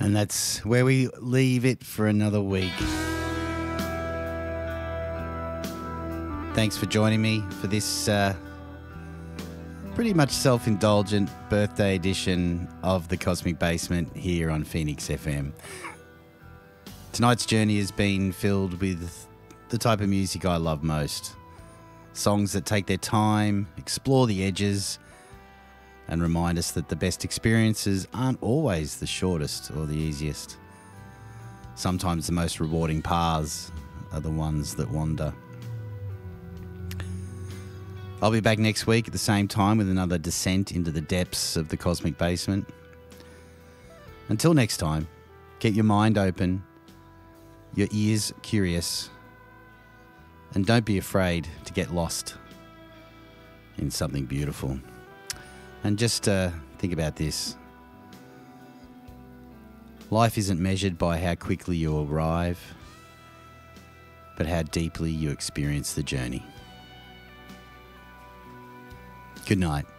And that's where we leave it for another week. Thanks for joining me for this pretty much self-indulgent birthday edition of The Cosmic Basement here on Phoenix FM. Tonight's journey has been filled with the type of music I love most. Songs that take their time, explore the edges, and remind us that the best experiences aren't always the shortest or the easiest. Sometimes the most rewarding paths are the ones that wander. I'll be back next week at the same time with another descent into the depths of the Cosmic Basement. Until next time, keep your mind open, your ears curious, and don't be afraid to get lost in something beautiful. And just think about this. Life isn't measured by how quickly you arrive, but how deeply you experience the journey. Good night.